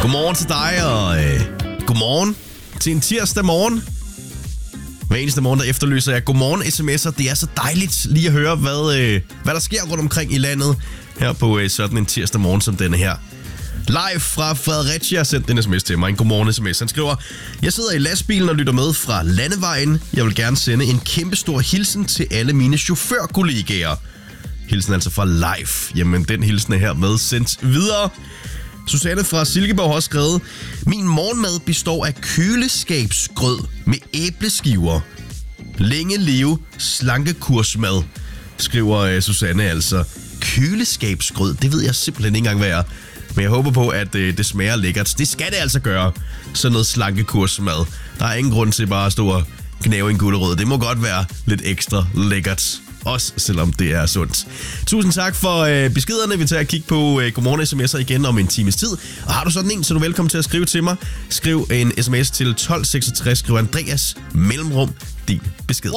Godmorgen til dig, og godmorgen til en tirsdag morgen. Hver eneste morgen, der efterlyser jeg godmorgen sms'er. Det er så dejligt lige at høre, hvad der sker rundt omkring i landet her på sådan en tirsdag morgen som denne her. Live fra Fredericia har sendt en sms til mig, en godmorgen sms. Han skriver: Jeg sidder i lastbilen og lytter med fra landevejen. Jeg vil gerne sende en kæmpestor hilsen til alle mine chaufførkollegaer. Hilsen altså fra live. Jamen, den hilsen er her med sendt videre. Susanne fra Silkeborg har også skrevet: Min morgenmad består af køleskabsgrød med æbleskiver. Længe leve slankekursmad, skriver Susanne altså. Køleskabsgrød, det ved jeg simpelthen ikke engang, hvad er. Men jeg håber på, at det smager lækkert. Det skal det altså gøre, sådan noget slankekursmad. Der er ingen grund til bare at stå og gnave en gulerod. Det må godt være lidt ekstra lækkert. Også selvom det er sundt. Tusind tak for beskederne. Vi tager at kigge på godmorgen sms'er igen om en times tid. Og har du sådan en, så er du velkommen til at skrive til mig. Skriv en sms til 1266. Skriv Andreas mellemrum din besked.